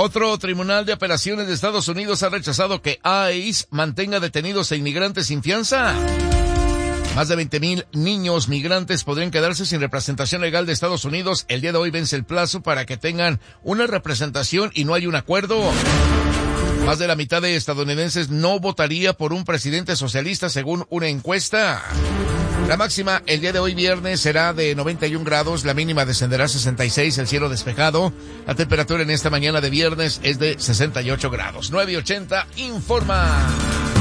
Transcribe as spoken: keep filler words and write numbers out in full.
Otro tribunal de apelaciones de Estados Unidos ha rechazado que ICE mantenga detenidos a inmigrantes sin fianza. Más de veinte mil niños migrantes podrían quedarse sin representación legal de Estados Unidos. El día de hoy vence el plazo para que tengan una representación y no hay un acuerdo. Más de la mitad de estadounidenses no votaría por un presidente socialista según una encuesta. La máxima el día de hoy viernes será de noventa y un grados, la mínima descenderá a sesenta y seis, el cielo despejado. La temperatura en esta mañana de viernes es de sesenta y ocho grados. nueve ochenta informa.